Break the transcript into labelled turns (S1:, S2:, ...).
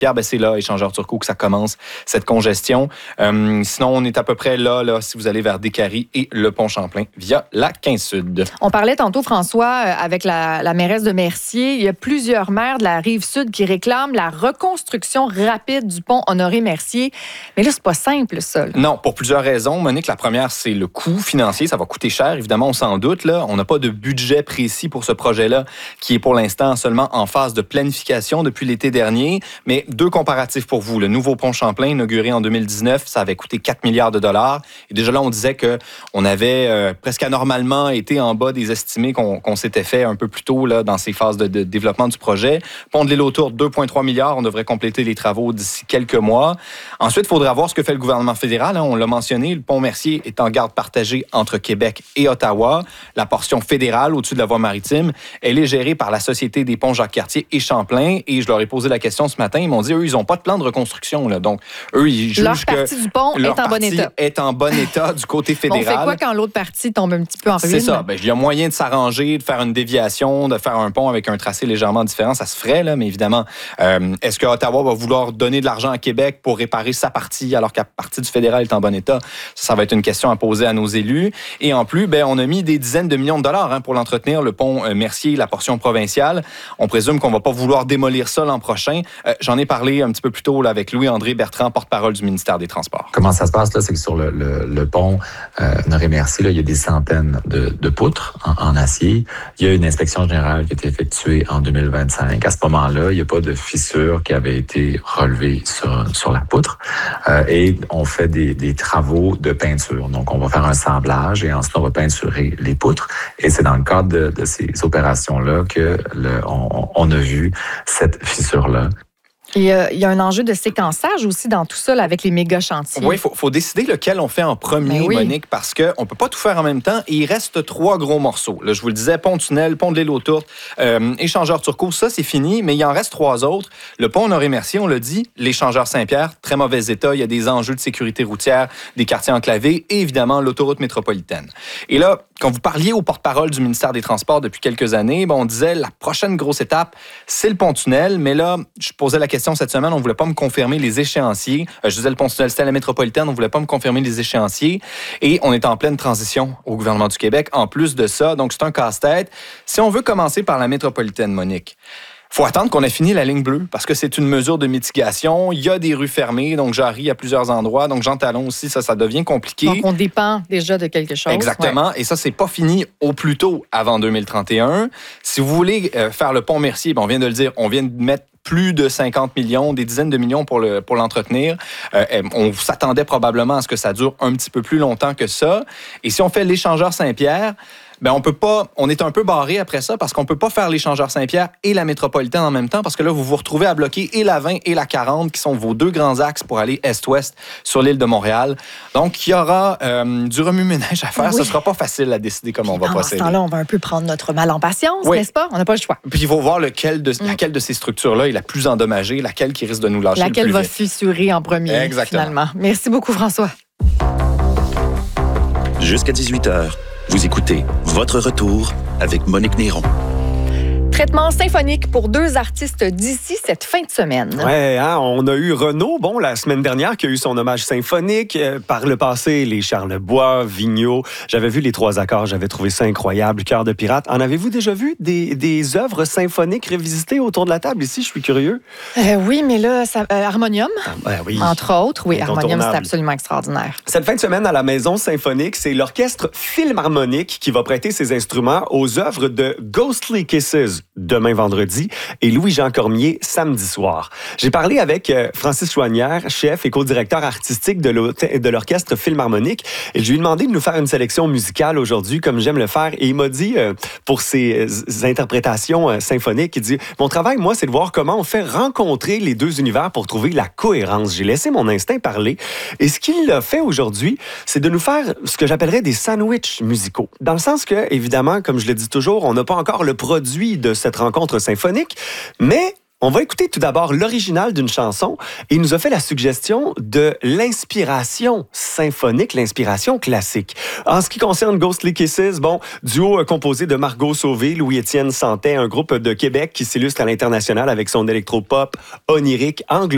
S1: ben c'est là, échangeur Turcot, que ça commence, cette congestion. Sinon, on est à peu près là, si vous allez vers Décarie et le pont Champlain via la 15 Sud.
S2: On parlait tantôt, François, avec la mairesse de Mercier. Il y a plusieurs maires de la Rive-Sud qui réclament la reconstruction rapide du pont Honoré-Mercier. Mais là, c'est pas simple, ça. Là.
S1: Non, pour plusieurs raisons. Monique, la première, c'est le coût financier. Ça va coûter cher, évidemment, on s'en doute. Là. On n'a pas de budget précis pour ce projet-là, qui est pour l'instant seulement en phase de planification depuis l'été dernier. Mais 2 comparatifs pour vous. Le nouveau pont Champlain, inauguré en 2019, ça avait coûté 4 milliards de dollars. Et déjà là, on disait qu'on avait presque anormalement été en bas des estimés qu'on s'était fait un peu plus tôt là, dans ces phases de développement du projet. Pont de l'île autour, 2,3 milliards. On devrait compléter les travaux d'ici quelques mois. Ensuite, il faudra voir ce que fait le gouvernement fédéral. Hein. On l'a mentionné, le pont Mercier est en garde partagée entre Québec et Ottawa. La portion fédérale, au-dessus de la voie maritime, elle est gérée par la Société des ponts Jacques-Cartier et Champlain. Et je leur ai posé la question ce matin. Ils m'ont dit, eux, ils n'ont pas de plan de reconstruction. Là. Donc, eux, ils jugent que
S2: partie du pont
S1: leur
S2: est en bon
S1: partie
S2: état.
S1: est en bon état du côté fédéral.
S2: On fait quoi quand l'autre partie tombe un petit peu en ruine?
S1: C'est ça. Ben, il y a moyen de s'arranger, de faire une déviation, de faire un pont avec un tracé légèrement différent. Ça se ferait, là, mais évidemment, est-ce que Ottawa va vouloir donner de l'argent à Québec pour réparer sa partie alors que la partie du fédéral est en bon état? Ça va être une question à poser à nos élus. Et en plus, on a mis des dizaines de millions de dollars pour l'entretenir, le pont Mercier, la portion provinciale. On présume qu'on ne va pas vouloir démolir ça l'an prochain. J'en ai parlé un petit peu plus tôt là, avec Louis-André Bertrand, porte-parole du ministère des Transports.
S3: Comment ça se passe, là, c'est que sur le pont Honoré-Mercier, il y a des centaines de poutres en acier. Il y a une inspection générale qui a été effectuée en 2025. À ce moment-là, il n'y a pas de fissure qui avait été relevée sur la poutre. Et on fait des travaux de peinture. Donc, on va faire un samblage et ensuite, on va peinturer les poutres. Et c'est dans le cadre de ces opérations-là que on a vu cette fissure-là.
S2: Il y a un enjeu de séquençage aussi dans tout ça, là, avec les méga chantiers.
S1: Oui, il faut décider lequel on fait en premier, Monique, parce qu'on ne peut pas tout faire en même temps. Et il reste 3 gros morceaux. Là, je vous le disais, pont-tunnel, pont de l'île aux Tourtes, échangeur Turcot, ça, c'est fini, mais il en reste 3 autres. Le pont Honoré-Mercier, on l'a dit, l'échangeur Saint-Pierre, très mauvais état. Il y a des enjeux de sécurité routière, des quartiers enclavés et évidemment l'autoroute métropolitaine. Et là, quand vous parliez au porte-parole du ministère des Transports depuis quelques années, on disait la prochaine grosse étape, c'est le pont-tunnel. Mais là, je posais la question cette semaine, on ne voulait pas me confirmer les échéanciers. Je disais le pont-tunnel, c'était la métropolitaine, on ne voulait pas me confirmer les échéanciers. Et on est en pleine transition au gouvernement du Québec. En plus de ça, donc c'est un casse-tête. Si on veut commencer par la métropolitaine, Monique, faut attendre qu'on ait fini la ligne bleue parce que c'est une mesure de mitigation. Il y a des rues fermées, donc Jarry à plusieurs endroits. Donc Jean Talon aussi, ça devient compliqué.
S2: Donc on dépend déjà de quelque chose.
S1: Exactement. Ouais. Et ça, c'est pas fini au plus tôt avant 2031. Si vous voulez faire le pont Mercier, on vient de le dire, on vient de mettre plus de 50 millions, des dizaines de millions pour l'entretenir. On s'attendait probablement à ce que ça dure un petit peu plus longtemps que ça. Et si on fait l'échangeur Saint-Pierre, on peut pas, on est un peu barré après ça parce qu'on peut pas faire l'échangeur Saint-Pierre et la métropolitaine en même temps parce que là, vous vous retrouvez à bloquer et la 20 et la 40 qui sont vos 2 grands axes pour aller est-ouest sur l'île de Montréal. Donc, il y aura du remue-ménage à faire. Oui. Ce sera pas facile à décider comment on va procéder.
S2: Dans ce temps-là, on va un peu prendre notre mal en patience, n'est-ce pas? On n'a pas le choix.
S1: Puis, il faut voir laquelle de ces structures-là est la plus endommagée, laquelle qui risque de nous lâcher
S2: laquelle
S1: le plus
S2: va
S1: vite.
S2: fissurer en premier,
S1: Exactement.
S2: Finalement. Merci beaucoup, François.
S4: Jusqu'à 18h. Vous écoutez Votre Retour avec Monique Néron.
S2: Traitement symphonique pour 2 artistes d'ici cette fin de semaine.
S5: Ouais, on a eu Renaud, la semaine dernière, qui a eu son hommage symphonique. Par le passé, les Charlebois, Vigneault. J'avais vu les 3 accords, j'avais trouvé ça incroyable. Cœur de pirate. En avez-vous déjà vu des œuvres symphoniques revisitées autour de la table ici? Je suis curieux.
S2: Oui, mais là, Harmonium,
S5: oui.
S2: Entre autres. Oui, Harmonium, c'est absolument extraordinaire.
S5: Cette fin de semaine, à la Maison symphonique, c'est l'orchestre Philharmonique qui va prêter ses instruments aux œuvres de Ghostly Kisses demain vendredi et Louis-Jean Cormier samedi soir. J'ai parlé avec Francis Chouanière, chef et co-directeur artistique de l'orchestre Philharmonique, et je lui ai demandé de nous faire une sélection musicale aujourd'hui, comme j'aime le faire, et il m'a dit, pour ses interprétations symphoniques, il dit, mon travail, moi, c'est de voir comment on fait rencontrer les 2 univers pour trouver la cohérence. J'ai laissé mon instinct parler, et ce qu'il a fait aujourd'hui, c'est de nous faire ce que j'appellerais des sandwichs musicaux. Dans le sens que, évidemment, comme je le dis toujours, on n'a pas encore le produit de cette rencontre symphonique, mais on va écouter tout d'abord l'original d'une chanson et il nous a fait la suggestion de l'inspiration symphonique, l'inspiration classique. En ce qui concerne Ghostly Kisses, duo composé de Margot Sauvé, Louis-Étienne Santet, un groupe de Québec qui s'illustre à l'international avec son électropop onirique anglo